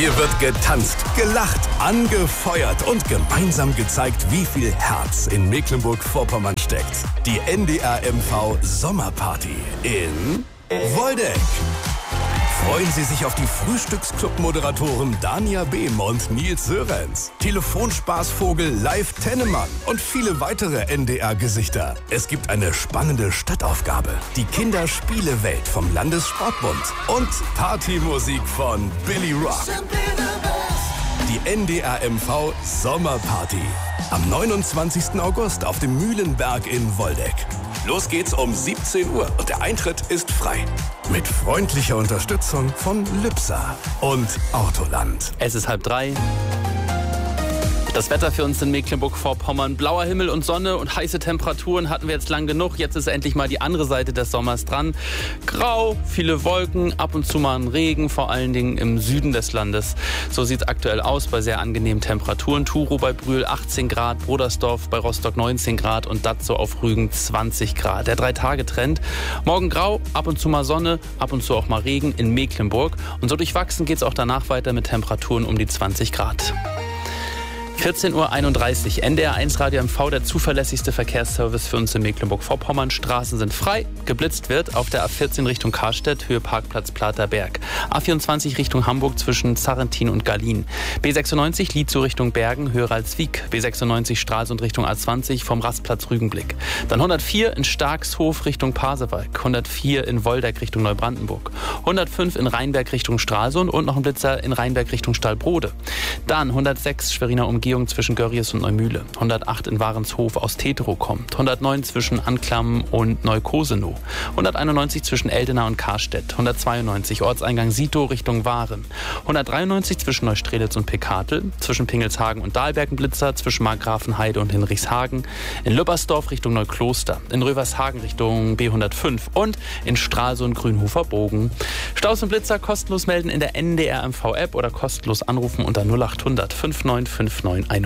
Hier wird getanzt, gelacht, angefeuert und gemeinsam gezeigt, wie viel Herz in Mecklenburg-Vorpommern steckt. Die NDR MV Sommerparty in Woldeck. Freuen Sie sich auf die Frühstücksclub-Moderatoren Dania Behm und Nils Sörenz, Telefonspaßvogel Live Tennemann und viele weitere NDR-Gesichter. Es gibt eine spannende Stadtaufgabe, die Kinderspielewelt vom Landessportbund und Partymusik von Billy Rock. Die NDR MV Sommerparty am 29. August auf dem Mühlenberg in Woldeck. Los geht's um 17 Uhr und der Eintritt ist frei. Mit freundlicher Unterstützung von Lübser und Autoland. Es ist 2:30. Das Wetter für uns in Mecklenburg-Vorpommern. Blauer Himmel und Sonne und heiße Temperaturen hatten wir jetzt lang genug. Jetzt ist endlich mal die andere Seite des Sommers dran. Grau, viele Wolken, ab und zu mal ein Regen, vor allen Dingen im Süden des Landes. So sieht es aktuell aus bei sehr angenehmen Temperaturen. Turo bei Brühl 18 Grad, Brodersdorf bei Rostock 19 Grad und Datzow auf Rügen 20 Grad. Der 3-Tage-Trend. Morgen grau, ab und zu mal Sonne, ab und zu auch mal Regen in Mecklenburg. Und so durchwachsen geht es auch danach weiter mit Temperaturen um die 20 Grad. 14:31 Uhr, NDR 1 Radio MV, der zuverlässigste Verkehrsservice für uns in Mecklenburg-Vorpommern. Straßen sind frei, geblitzt wird auf der A14 Richtung Karstedt, Höhe Parkplatz Platerberg. A24 Richtung Hamburg zwischen Sarrentin und Gallien. B96 Lietzow Richtung Bergen, Höhe Ralswiek. B96 Stralsund Richtung A20 vom Rastplatz Rügenblick. Dann 104 in Starkshof Richtung Pasewalk. 104 in Woldeck Richtung Neubrandenburg. 105 in Rheinberg Richtung Stralsund und noch ein Blitzer in Rheinberg Richtung Stallbrode. Dann 106 Schweriner Umgehung zwischen Görries und Neumühle. 108 in Warenshof aus Teterow kommt. 109 zwischen Anklam und Neukosenow. 191 zwischen Eldena und Karstedt. 192 Ortseingang Sito Richtung Waren. 193 zwischen Neustrelitz und Pekatel. Zwischen Pingelshagen und Dahlbergenblitzer. Zwischen Markgrafenheide und Hinrichshagen. In Lübbersdorf Richtung Neukloster. In Rövershagen Richtung B105. Und in Stralsund Grünhofer Bogen. Staus und Blitzer kostenlos melden in der NDR MV App oder kostenlos anrufen unter 0800 5959